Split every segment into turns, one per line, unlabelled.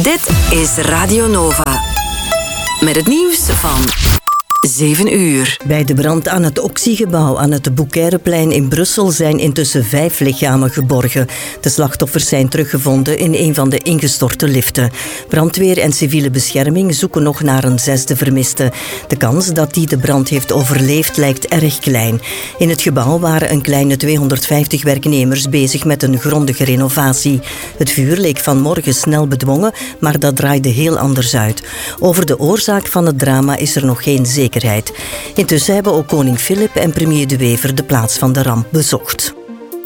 Dit is Radio Nova. Met het nieuws van 7 uur.
Bij de brand aan het Oxy-gebouw aan het Boucaireplein in Brussel zijn intussen 5 lichamen geborgen. De slachtoffers zijn teruggevonden in een van de ingestorte liften. Brandweer en civiele bescherming zoeken nog naar een 6e vermiste. De kans dat die de brand heeft overleefd lijkt erg klein. In het gebouw waren een kleine 250 werknemers bezig met een grondige renovatie. Het vuur leek vanmorgen snel bedwongen, maar dat draaide heel anders uit. Over de oorzaak van het drama is er nog geen zekerheid. Intussen hebben ook koning Filip en premier De Wever de plaats van de ramp bezocht.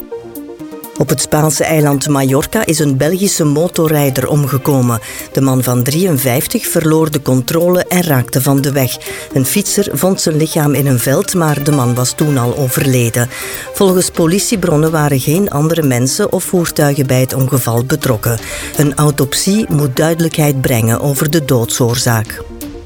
Op het Spaanse eiland Mallorca is een Belgische motorrijder omgekomen. De man van 53 verloor de controle en raakte van de weg. Een fietser vond zijn lichaam in een veld, maar de man was toen al overleden. Volgens politiebronnen waren geen andere mensen of voertuigen bij het ongeval betrokken. Een autopsie moet duidelijkheid brengen over de doodsoorzaak.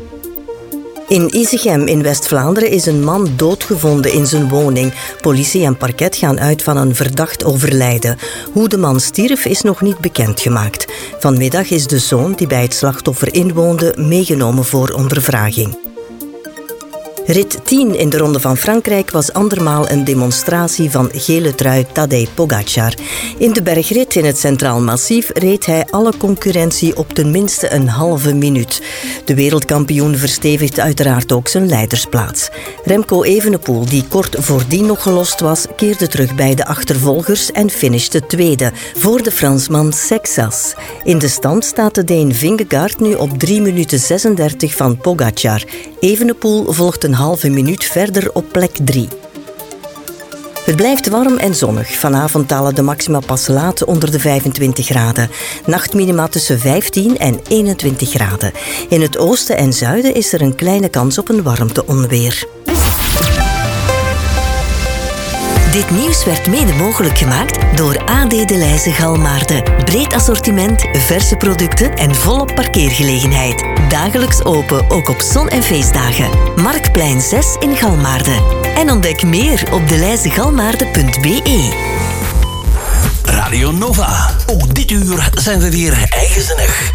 In Isegem in West-Vlaanderen is een man doodgevonden in zijn woning. Politie en parket gaan uit van een verdacht overlijden. Hoe de man stierf is nog niet bekendgemaakt. Vanmiddag is de zoon die bij het slachtoffer inwoonde meegenomen voor ondervraging. Rit 10 in de Ronde van Frankrijk was andermaal een demonstratie van gele trui Tadej Pogačar. In de bergrit in het Centraal Massief reed hij alle concurrentie op ten minste een halve minuut. De wereldkampioen verstevigt uiteraard ook zijn leidersplaats. Remco Evenepoel, die kort voordien nog gelost was, keerde terug bij de achtervolgers en finishte tweede, voor de Fransman Sexas. In de stand staat de Deen Vingegaard nu op 3 minuten 36 van Pogačar. Evenepoel volgt een halve minuut verder op plek 3. Het blijft warm en zonnig. Vanavond dalen de maxima pas laat onder de 25 graden. Nachtminima tussen 15 en 21 graden. In het oosten en zuiden is er een kleine kans op een warmteonweer.
Dit nieuws werd mede mogelijk gemaakt door AD De Leize Galmaarden. Breed assortiment, verse producten en volop parkeergelegenheid. Dagelijks open, ook op zon- en feestdagen. Marktplein 6 in Galmaarden. En ontdek meer op deleizegalmaarden.be.
Radio Nova. Ook dit uur zijn we weer eigenzinnig.